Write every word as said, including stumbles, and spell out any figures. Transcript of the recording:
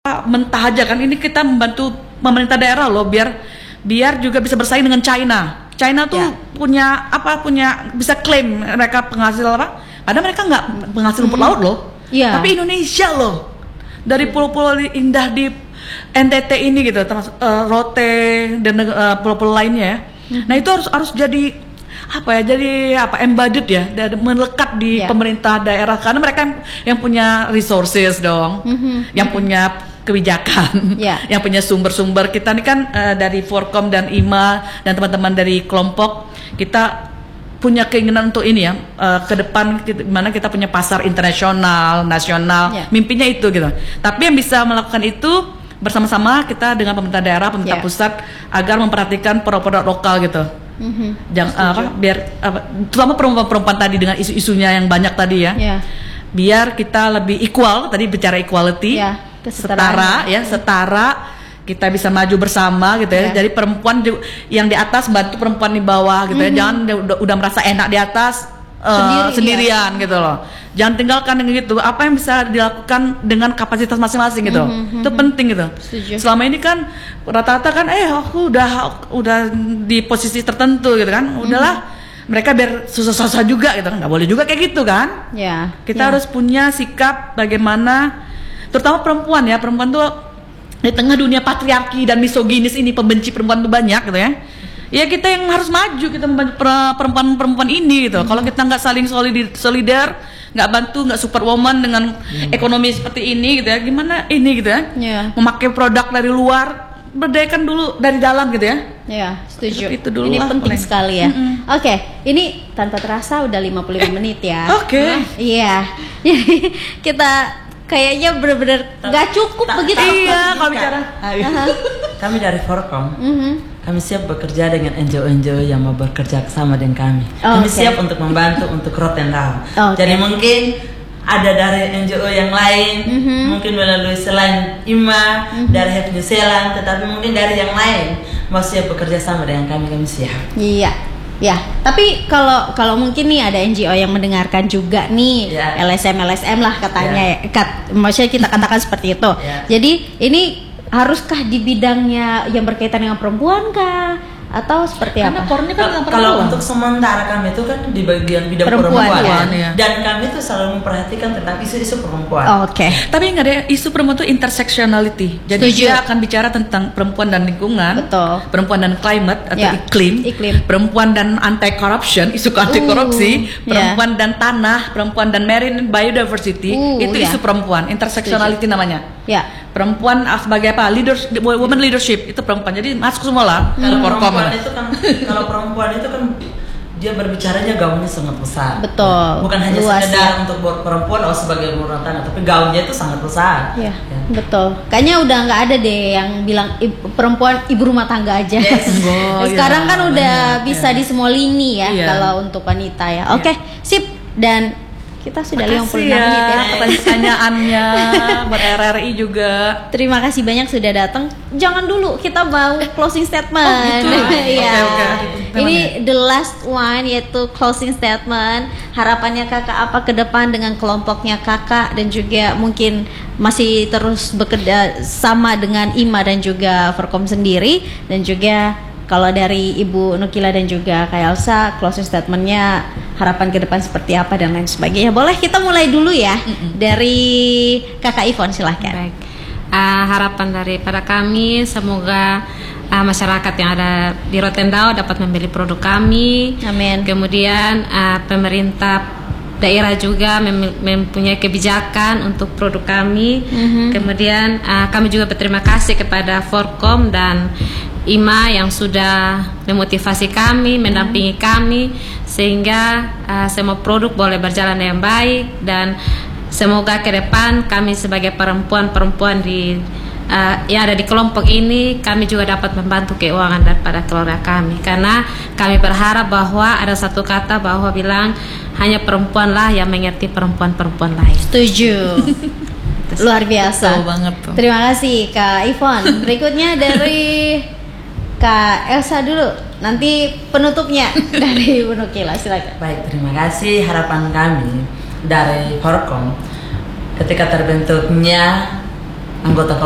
mentah aja kan, ini kita membantu pemerintah daerah loh biar biar juga bisa bersaing dengan China. China tuh ya. punya apa punya bisa klaim mereka penghasil apa? Padahal mereka nggak penghasil rumput laut loh. Ya. Tapi Indonesia loh dari pulau-pulau indah di N T T ini gitu, termasuk uh, Rote dan uh, pulau-pulau lainnya ya. Hmm. Nah itu harus harus jadi apa ya? Jadi apa? Embedded ya, dan melekat di ya. pemerintah daerah karena mereka yang, yang punya resources dong, mm-hmm. yang punya kebijakan, yeah. yang punya sumber-sumber. Kita ini kan uh, dari Forkom dan I M A dan teman-teman dari kelompok kita punya keinginan untuk ini ya uh, ke depan mana kita punya pasar internasional, nasional, yeah. mimpinya itu gitu. Tapi yang bisa melakukan itu bersama-sama kita dengan pemerintah daerah, pemerintah yeah. pusat agar memperhatikan produk-produk lokal gitu. Mm-hmm. Jangan uh, apa biar apa, terutama perempuan-perempuan tadi dengan isu-isunya yang banyak tadi ya. Yeah. Biar kita lebih equal, tadi bicara equality. Yeah. setara ya setara kita bisa maju bersama gitu ya, ya. Jadi perempuan yang di atas bantu perempuan di bawah gitu mm-hmm. ya, jangan udah, udah merasa enak di atas uh, Sendiri, sendirian ya. gitu loh, jangan tinggalkan dengan gitu apa yang bisa dilakukan dengan kapasitas masing-masing gitu, mm-hmm. itu penting gitu. Setuju. Selama ini kan rata-rata kan eh aku udah udah di posisi tertentu gitu kan, udahlah mm-hmm. mereka biar susah-susah juga gitu kan, nggak boleh juga kayak gitu kan ya. Kita ya. harus punya sikap bagaimana terutama perempuan ya, perempuan tuh di tengah dunia patriarki dan misoginis ini, pembenci perempuan tuh banyak gitu ya. Ya kita yang harus maju, kita membantu perempuan-perempuan ini gitu. Hmm. Kalau kita nggak saling solidar, nggak bantu, nggak support woman dengan hmm. ekonomi seperti ini gitu ya, gimana ini gitu ya? Yeah. Memakai produk dari luar, berdayakan dulu dari dalam gitu ya. Ya, setuju. Itu dulu. Ini lah, penting boleh. sekali ya. Mm-hmm. Oke, okay, ini tanpa terasa udah lima puluh lima eh, menit ya. Oke. Okay. Iya. Jadi kita kayaknya benar-benar nggak cukup ta- begitu. Iya, kalau bicara. Kami dari Forkom, mm-hmm. kami siap bekerja dengan N G O-N G O yang mau bekerja sama dengan kami. Oh, kami okay. siap untuk membantu untuk Rotendao. Oh, okay. Jadi mungkin ada dari N G O yang lain, mm-hmm. mungkin melalui selain I M A, mm-hmm. dari New Zealand, tetapi mungkin dari yang lain mau siap bekerja sama dengan kami, kami siap. Iya. Ya, tapi kalau kalau mungkin nih ada N G O yang mendengarkan juga nih, yeah. L S M L S M lah katanya, yeah. kat, maksudnya kita katakan seperti itu. Yeah. Jadi ini haruskah di bidangnya yang berkaitan dengan perempuan kah? Atau seperti Karena apa? Karena kan kalau untuk sementara kami itu kan di bagian bidang perempuan, perempuan ya. Dan kami itu selalu memperhatikan tentang isu-isu perempuan. Oh, Oke. Okay. Tapi nggak ada isu perempuan itu intersectionality. Jadi Setuju. dia akan bicara tentang perempuan dan lingkungan, Betul. perempuan dan climate atau ya. iklim, iklim, perempuan dan anti corruption, isu anti korupsi, uh, perempuan yeah. dan tanah, perempuan dan marine biodiversity, uh, itu yeah. isu perempuan, intersectionality Setuju. namanya. Ya. Perempuan sebagai apa? Leadership, women leadership itu perempuan. Jadi masuk semua lah. Kalau hmm. perempuan itu kan, kalau perempuan itu kan dia berbicaranya gaungnya sangat besar. Betul. Bukan hanya Luas, sekedar ya. untuk buat perempuan atau sebagai rumah tangga, tapi gaungnya itu sangat besar. Ya, ya. Betul. Kayaknya udah nggak ada deh yang bilang ibu, perempuan ibu rumah tangga aja. Yes. Oh, Sekarang ya, kan udah banyak, bisa ya. di semua lini ya, ya. kalau untuk wanita ya. Oke, okay, sip. Dan kita sudah lima puluh enam menit ya pertanyaannya buat R R I juga. Terima kasih banyak sudah datang. Jangan dulu, kita mau closing statement. Oh, gitu. ya. Okay, okay. Ini the last one yaitu closing statement. Harapannya kakak apa ke depan dengan kelompoknya kakak dan juga mungkin masih terus bekerja sama dengan I M A dan juga Forkom sendiri, dan juga kalau dari Ibu Nukila dan juga Kak Elsa, closing statementnya harapan ke depan seperti apa dan lain sebagainya. Boleh kita mulai dulu ya Mm-mm. dari Kakak Ivon, silahkan. Baik. Uh, harapan daripada kami semoga uh, masyarakat yang ada di Rotendao dapat membeli produk kami. Amin. Kemudian uh, pemerintah daerah juga mem- mempunyai kebijakan untuk produk kami. Mm-hmm. Kemudian uh, kami juga berterima kasih kepada Forkom dan I M A yang sudah memotivasi kami, mendampingi kami sehingga uh, semua produk boleh berjalan dengan baik, dan semoga ke depan kami sebagai perempuan-perempuan di uh, yang ada di kelompok ini, kami juga dapat membantu keuangan daripada keluarga kami, karena kami berharap bahwa ada satu kata bahwa bilang hanya perempuanlah yang mengerti perempuan-perempuan lain. Setuju. Luar biasa. Betul banget tuh. Terima kasih Kak Ivon. Berikutnya dari Kak Elsa dulu, nanti penutupnya dari Ibu Nukila, silakan. Baik, terima kasih. Harapan kami dari Forkom ketika terbentuknya anggota